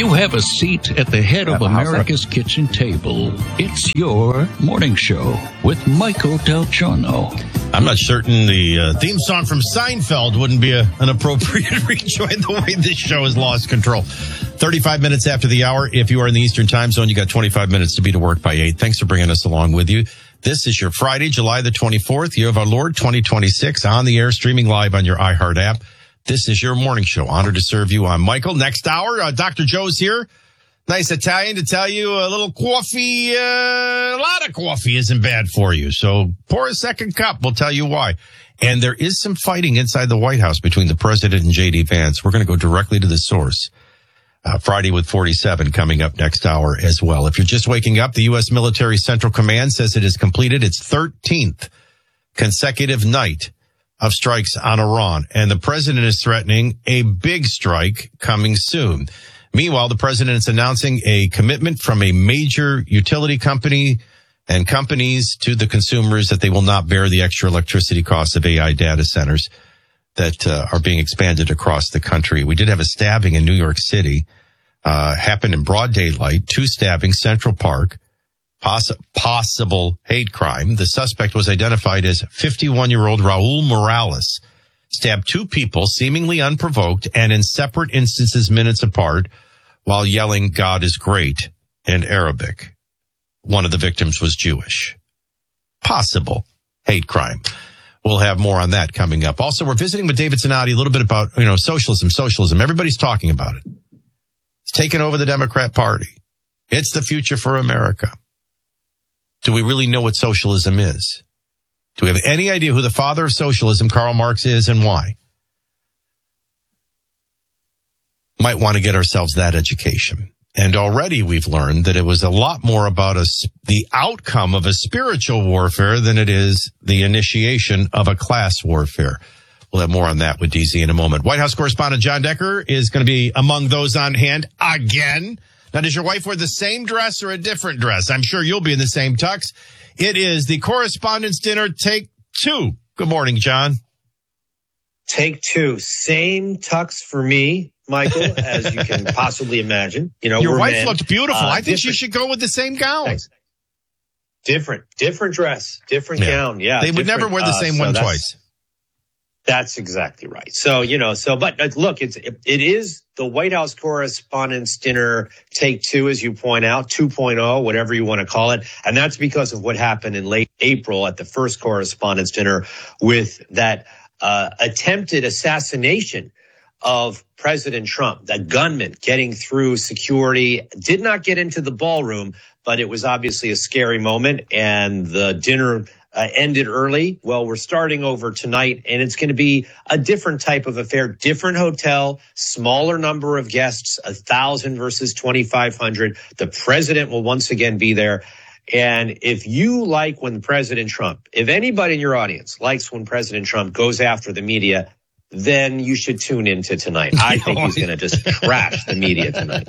You have a seat at the head of America's kitchen table. It's your morning show with Michael Del Giorno. I'm not certain the theme song from Seinfeld wouldn't be an appropriate rejoin the way this show has lost control. 35 minutes after the hour. If you are in the Eastern time zone, you got 25 minutes to be to work by 8. Thanks for bringing us along with you. This is your Friday, July the 24th, year of our Lord 2026, on the air, streaming live on your iHeart app. This is your morning show. Honored to serve you. I'm Michael. Next hour, Dr. Joe's here. Nice Italian to tell you a little coffee, a lot of coffee isn't bad for you. So pour a second cup. We'll tell you why. And there is some fighting inside the White House between the president and J.D. Vance. We're going to go directly to the source. Friday with 47 coming up next hour as well. If you're just waking up, the U.S. Military Central Command says it has completed its 13th consecutive night of strikes on Iran, and the president is threatening a big strike coming soon. Meanwhile, the president is announcing a commitment from a major utility company and companies to the consumers that they will not bear the extra electricity costs of AI data centers that are being expanded across the country. We did have a stabbing in New York City, happened in broad daylight, 2 stabbings, Central Park. Possible hate crime. The suspect was identified as 51-year-old Raul Morales. Stabbed 2 people, seemingly unprovoked, and in separate instances minutes apart, while yelling, "God is great," in Arabic. One of the victims was Jewish. Possible hate crime. We'll have more on that coming up. Also, we're visiting with David Zanotti a little bit about, socialism. Everybody's talking about it. It's taken over the Democrat Party. It's the future for America. Do we really know what socialism is? Do we have any idea who the father of socialism, Karl Marx, is and why? Might want to get ourselves that education. And already we've learned that it was a lot more about the outcome of a spiritual warfare than it is the initiation of a class warfare. We'll have more on that with DZ in a moment. White House correspondent John Decker is going to be among those on hand again. Now, does your wife wear the same dress or a different dress? I'm sure you'll be in the same tux. It is the Correspondents' Dinner Take 2. Good morning, John. Take 2. Same tux for me, Michael, as you can possibly imagine. Your wife looked beautiful. I think she should go with the same gown. Thanks. Different dress, different gown. Yeah. They would never wear the same one twice. That's exactly right. So, but look, it is the White House Correspondents' Dinner Take 2, as you point out, 2.0, whatever you want to call it. And that's because of what happened in late April at the first Correspondents' Dinner with that attempted assassination of President Trump. The gunman getting through security did not get into the ballroom, but it was obviously a scary moment, and the dinner ended early. Well, we're starting over tonight, and it's going to be a different type of affair, different hotel, smaller number of guests, 1,000 versus 2,500. The president will once again be there. And if you like when President Trump, if anybody in your audience likes when President Trump goes after the media, then you should tune into tonight. I think he's going to just trash the media tonight.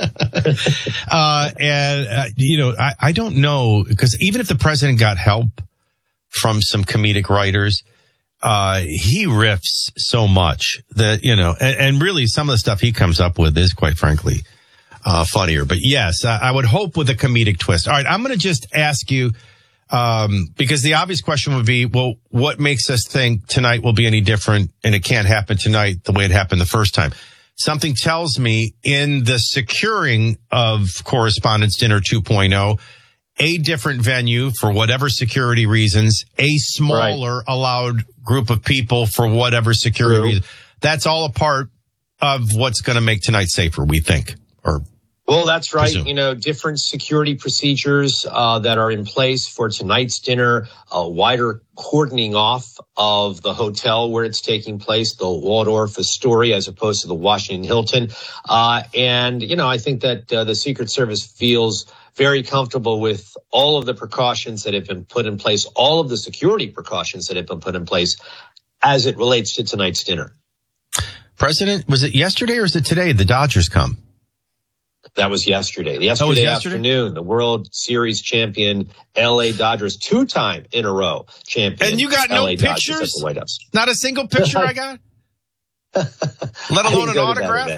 I don't know, because even if the president got help from some comedic writers, he riffs so much that, and really some of the stuff he comes up with is, quite frankly, funnier. But yes, I would hope with a comedic twist. All right, I'm going to just ask you, because the obvious question would be, well, what makes us think tonight will be any different, and it can't happen tonight the way it happened the first time? Something tells me in the securing of Correspondents' Dinner 2.0, a different venue for whatever security reasons, a smaller allowed group of people for whatever security reasons. That's all a part of what's going to make tonight safer, we think. Well, that's right. Presume. Different security procedures that are in place for tonight's dinner, a wider cordoning off of the hotel where it's taking place, the Waldorf Astoria, as opposed to the Washington Hilton. I think that the Secret Service feels very comfortable with all of the precautions that have been put in place, all of the security precautions that have been put in place as it relates to tonight's dinner. President, was it yesterday or is it today the Dodgers come? That was yesterday. Yesterday afternoon, the World Series champion LA Dodgers, 2-time in a row champion. And you got no LA pictures? At the White House. Not a single picture I got? Let alone an autograph?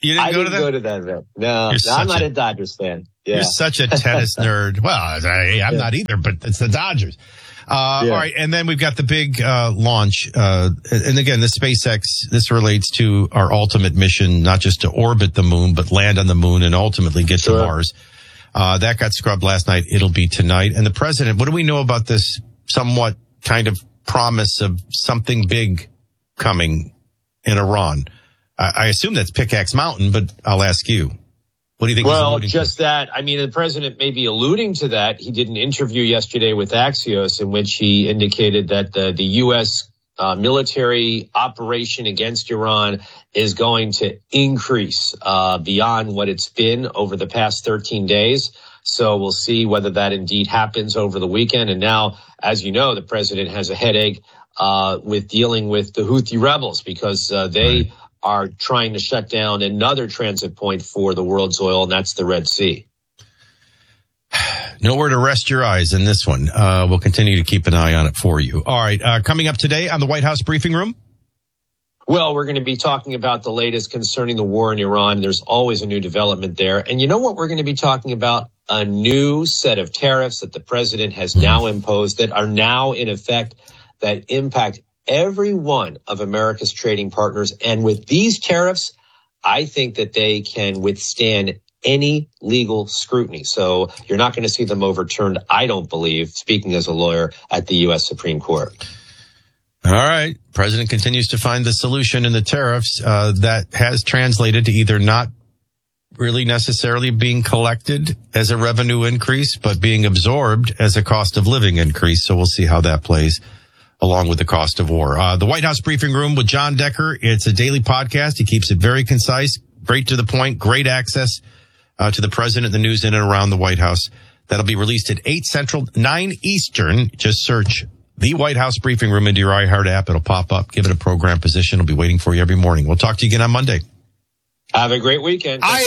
You didn't go to that? go to that event. No, I'm not a Dodgers fan. Yeah. You're such a tennis nerd. Well, I'm not either, but it's the Dodgers. All right. And then we've got the big launch. And again, the SpaceX, this relates to our ultimate mission, not just to orbit the moon, but land on the moon and ultimately get to Mars. That got scrubbed last night. It'll be tonight. And the president, what do we know about this somewhat kind of promise of something big coming in Iran? I assume that's Pickaxe Mountain, but I'll ask you. What do you think? Well, just that. I mean, the president may be alluding to that. He did an interview yesterday with Axios in which he indicated that the U.S. Military operation against Iran is going to increase beyond what it's been over the past 13 days. So we'll see whether that indeed happens over the weekend. And now, as you know, the president has a headache with dealing with the Houthi rebels because they are trying to shut down another transit point for the world's oil, and that's the Red Sea. Nowhere to rest your eyes in this one. We'll continue to keep an eye on it for you. All right. Coming up today on the White House briefing room. Well, we're going to be talking about the latest concerning the war in Iran. There's always a new development there. And you know what we're going to be talking about? A new set of tariffs that the president has now imposed that are now in effect that impact every one of America's trading partners. And with these tariffs, I think that they can withstand any legal scrutiny. So you're not going to see them overturned, I don't believe, speaking as a lawyer, at the U.S. Supreme Court. All right. President continues to find the solution in the tariffs that has translated to either not really necessarily being collected as a revenue increase, but being absorbed as a cost of living increase. So we'll see how that plays along with the cost of war. The White House briefing room with John Decker. It's a daily podcast. He keeps it very concise, great to the point, great access to the president, the news in and around the White House. That'll be released at 8 Central, 9 Eastern. Just search the White House briefing room into your iHeart app. It'll pop up. Give it a program position. It'll be waiting for you every morning. We'll talk to you again on Monday. Have a great weekend. I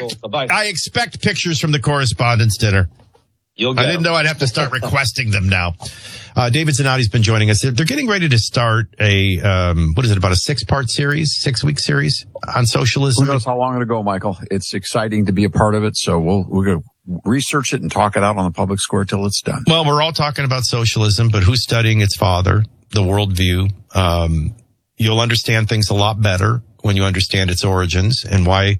expect pictures from the Correspondents' Dinner. You'll get I didn't know I'd have to start requesting them now. David Zanotti's been joining us. They're getting ready to start a, about a 6-week series on socialism? Who knows how long it'll go, Michael? It's exciting to be a part of it. So we're going to research it and talk it out on the public square till it's done. Well, we're all talking about socialism, but who's studying its father, the worldview? You'll understand things a lot better when you understand its origins and why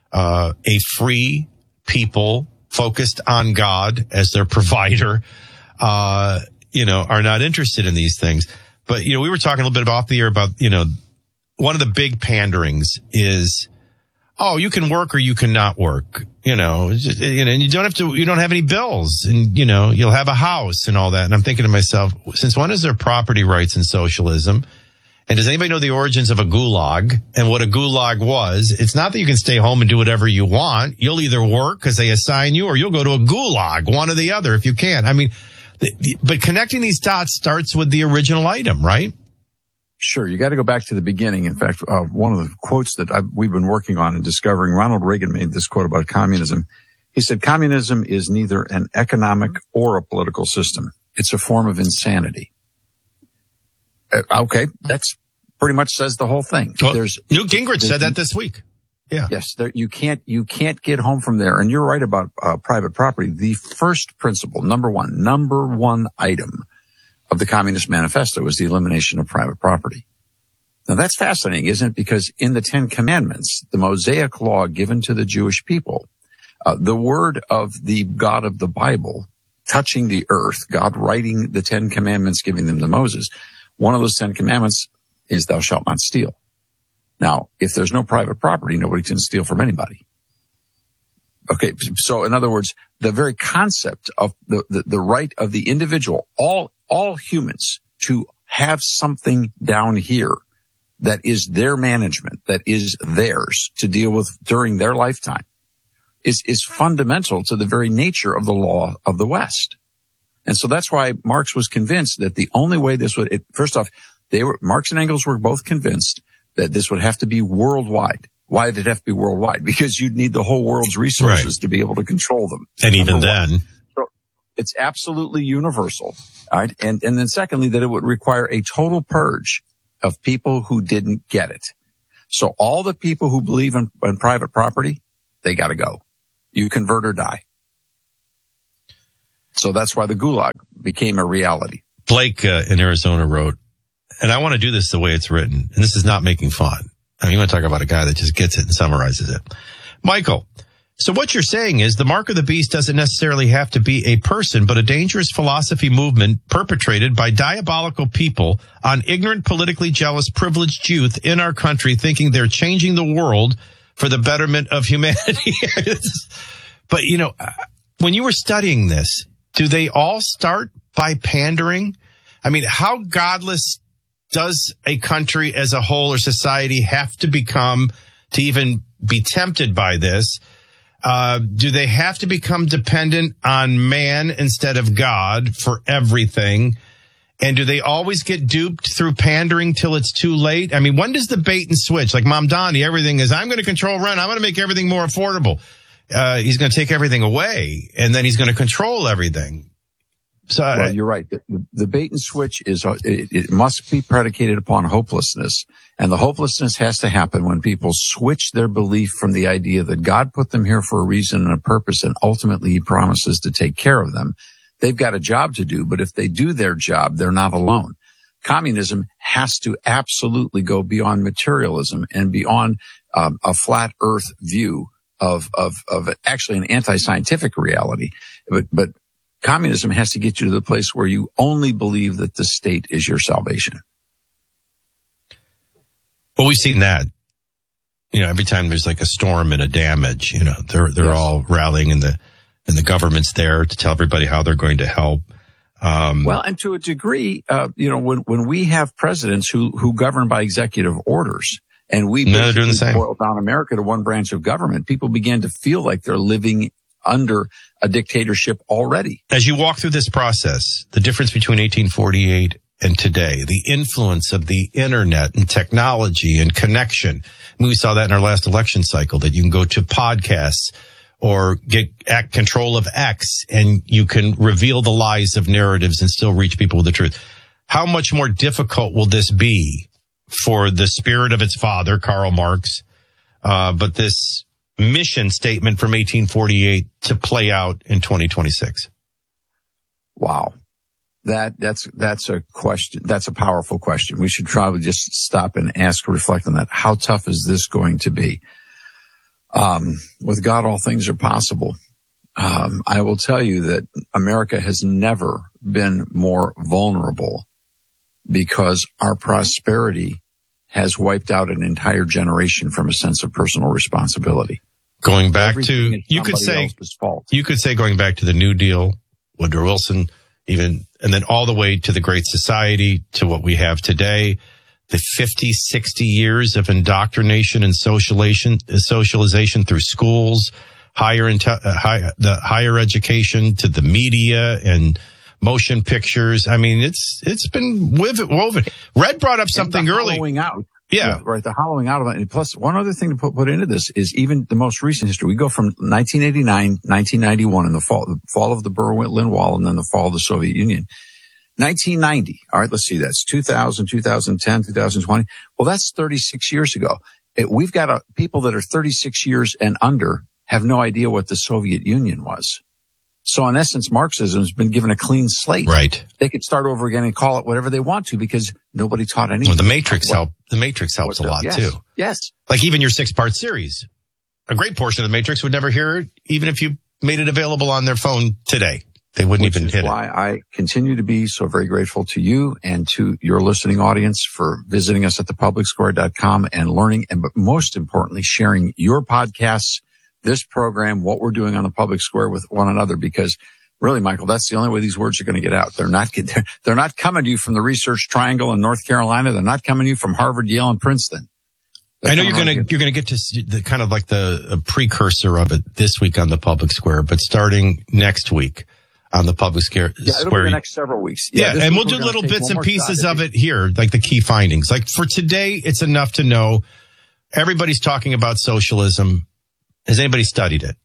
a free people focused on God as their provider, are not interested in these things. But, we were talking a little bit off the air about, one of the big panderings is, you can work or you cannot work, and you don't have any bills and, you'll have a house and all that. And I'm thinking to myself, since when is there property rights in socialism? And does anybody know the origins of a gulag and what a gulag was? It's not that you can stay home and do whatever you want. You'll either work because they assign you or you'll go to a gulag, one or the other if you can. I mean, but connecting these dots starts with the original item, right? Sure. You got to go back to the beginning. In fact, one of the quotes that we've been working on and discovering, Ronald Reagan made this quote about communism. He said, communism is neither an economic or a political system. It's a form of insanity. Okay, that's pretty much says the whole thing. Well, Newt Gingrich said that this week. Yeah. Yes, you can't get home from there. And you're right about private property. The first principle, number one item of the Communist Manifesto is the elimination of private property. Now that's fascinating, isn't it? Because in the 10 Commandments, the Mosaic law given to the Jewish people, the word of the God of the Bible touching the earth, God writing the 10 Commandments, giving them to Moses. One of those 10 Commandments is thou shalt not steal. Now, if there's no private property, nobody can steal from anybody. Okay. So in other words, the very concept of the right of the individual, all humans to have something down here that is their management, that is theirs to deal with during their lifetime is fundamental to the very nature of the law of the West. And so that's why Marx was convinced that the only way this would, first off, Marx and Engels were both convinced that this would have to be worldwide. Why did it have to be worldwide? Because you'd need the whole world's resources to be able to control them. And even then. So it's absolutely universal. All right. And then secondly, that it would require a total purge of people who didn't get it. So all the people who believe in private property, they got to go. You convert or die. So that's why the gulag became a reality. Blake in Arizona wrote, and I want to do this the way it's written, and this is not making fun. I mean, you want to talk about a guy that just gets it and summarizes it. Michael, so what you're saying is the mark of the beast doesn't necessarily have to be a person, but a dangerous philosophy movement perpetrated by diabolical people on ignorant, politically jealous, privileged youth in our country thinking they're changing the world for the betterment of humanity. But, you know, when you were studying this, do they all start by pandering? I mean, how godless does a country as a whole or society have to become to even be tempted by this? Do they have to become dependent on man instead of God for everything? And do they always get duped through pandering till it's too late? I mean, when does the bait and switch? Like Mom Donnie, everything is, I'm going to control rent. I'm going to make everything more affordable. He's going to take everything away, and then he's going to control everything. So well, you're right. The bait and switch is, it must be predicated upon hopelessness. And the hopelessness has to happen when people switch their belief from the idea that God put them here for a reason and a purpose, and ultimately he promises to take care of them. They've got a job to do, but if they do their job, they're not alone. Communism has to absolutely go beyond materialism and beyond a flat earth view of actually an anti-scientific reality. But communism has to get you to the place where you only believe that the state is your salvation. Well, we've seen that. You know, every time there's like a storm and a damage, you know, they're yes. all rallying and the government's there to tell everybody how they're going to help. Well, and to a degree, you know, when we have presidents who govern by executive orders, and we basically boil down America to one branch of government, people begin to feel like they're living under a dictatorship already. As you walk through this process, the difference between 1848 and today, the influence of the internet and technology and connection. And we saw that in our last election cycle, that you can go to podcasts or get control of X and you can reveal the lies of narratives and still reach people with the truth. How much more difficult will this be for the spirit of its father, Karl Marx, but this mission statement from 1848 to play out in 2026? Wow. That's a question. That's a powerful question. We should probably just stop and reflect on that. How tough is this going to be? With God, all things are possible. I will tell you that America has never been more vulnerable because our prosperity has wiped out an entire generation from a sense of personal responsibility. Going back to, you could say going back to the New Deal, Woodrow Wilson, even, and then all the way to the Great Society, to what we have today, the 50, 60 years of indoctrination and socialization through schools, the higher education, to the media and motion pictures. I mean, it's been woven. Red brought up something early. Hollowing out. Yeah. Right. The hollowing out of it. And plus, one other thing to put into this is even the most recent history. We go from 1989, 1991, and the fall of the Berlin Wall, and then the fall of the Soviet Union. 1990. All right. Let's see. That's 2000, 2010, 2020. Well, that's 36 years ago. We've got people that are 36 years and under have no idea what the Soviet Union was. So in essence, Marxism has been given a clean slate. Right. They could start over again and call it whatever they want to because nobody taught anything. Well, the Matrix helps a lot too. Yes. Like even your 6-part series, a great portion of the Matrix would never hear it, even if you made it available on their phone today. They wouldn't even hit it. Which is why I continue to be so very grateful to you and to your listening audience for visiting us at thepublicsquare.com and learning, and but most importantly, sharing your podcasts, this program, what we're doing on the Public Square with one another, because really, Michael, that's the only way these words are going to get out. They're not coming to you from the Research Triangle in North Carolina. They're not coming to you from Harvard, Yale, and Princeton. I know you're going to get to the kind of like the precursor of it this week on the Public Square, but starting next week on the Public Square. Yeah, it'll be the next several weeks. Yeah, and we'll do little bits and pieces of it here, like the key findings. Like for today, it's enough to know everybody's talking about socialism. Has anybody studied it?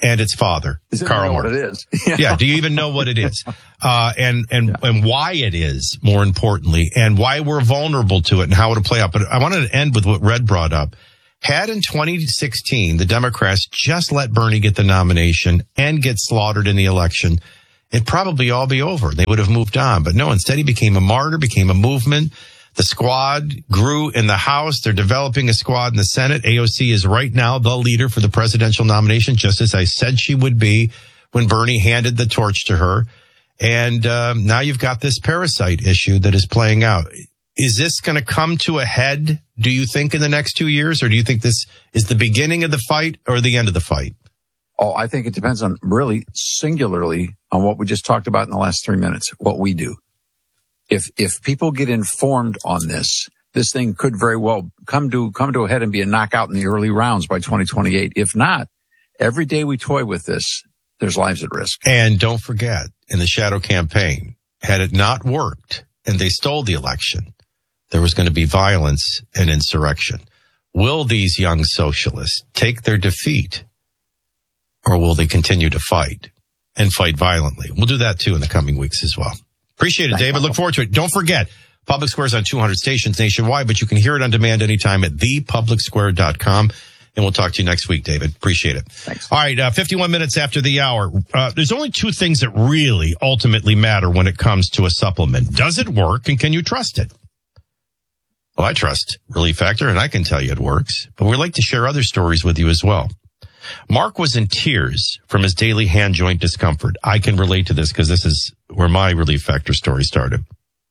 and its father, Karl Marx. What it is. Yeah. Do you even know what it is? And why it is, more importantly, and why we're vulnerable to it and how it'll play out. But I wanted to end with what Red brought up. Had in 2016, the Democrats just let Bernie get the nomination and get slaughtered in the election, it'd probably all be over. They would have moved on. But no, instead he became a martyr, became a movement. The squad grew in the House. They're developing a squad in the Senate. AOC is right now the leader for the presidential nomination, just as I said she would be when Bernie handed the torch to her. And now you've got this parasite issue that is playing out. Is this going to come to a head, do you think, in the next 2 years? Or do you think this is the beginning of the fight or the end of the fight? Oh, I think it depends on really singularly on what we just talked about in the last 3 minutes, what we do. If people get informed on this thing could very well come to a head and be a knockout in the early rounds by 2028. If not, every day we toy with this, there's lives at risk. And don't forget, in the shadow campaign, had it not worked and they stole the election, there was going to be violence and insurrection. Will these young socialists take their defeat, or will they continue to fight and fight violently? We'll do that too in the coming weeks as well. Appreciate it, David. Look forward to it. Don't forget, Public Square's on 200 stations nationwide, but you can hear it on demand anytime at thepublicsquare.com. And we'll talk to you next week, David. Appreciate it. Thanks. All right, 51 minutes after the hour. There's only two things that really ultimately matter when it comes to a supplement. Does it work, and can you trust it? Well, I trust Relief Factor, and I can tell you it works. But we'd like to share other stories with you as well. Mark was in tears from his daily hand joint discomfort. I can relate to this because this is where my Relief Factor story started.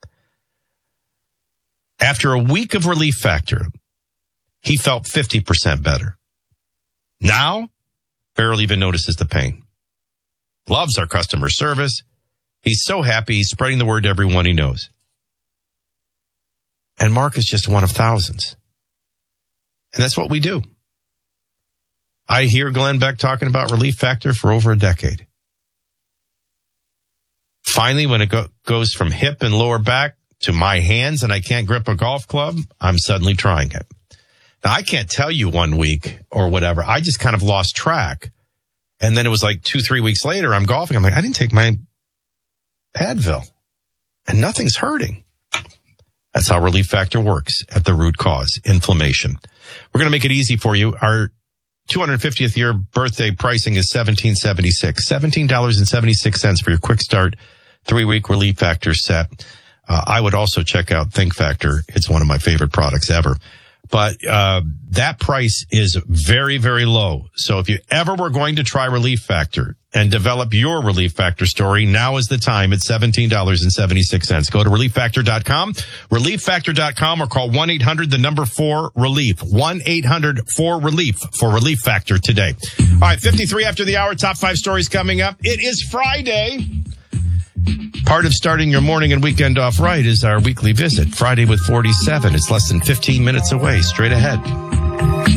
After a week of Relief Factor, he felt 50% better. Now, barely even notices the pain. Loves our customer service. He's so happy he's spreading the word to everyone he knows. And Mark is just one of thousands. And that's what we do. I hear Glenn Beck talking about Relief Factor for over a decade. Finally, when it goes from hip and lower back to my hands and I can't grip a golf club, I'm suddenly trying it. Now, I can't tell you 1 week or whatever. I just kind of lost track. And then it was like 2-3 weeks later, I'm golfing. I'm like, I didn't take my Advil and nothing's hurting. That's how Relief Factor works at the root cause, inflammation. We're going to make it easy for you. Our 250th year birthday pricing is $17.76. $17.76 for your quick start 3-week Relief Factor set. I would also check out Think Factor. It's one of my favorite products ever. But that price is very, very low. So if you ever were going to try Relief Factor and develop your Relief Factor story, now is the time at $17.76. Go to ReliefFactor.com, ReliefFactor.com, or call 1-800-4-RELIEF, 1-800-4-RELIEF for Relief Factor today. All right, 53 after the hour, top 5 stories coming up. It is Friday. Part of starting your morning and weekend off right is our weekly visit, Friday with 47. It's less than 15 minutes away, straight ahead.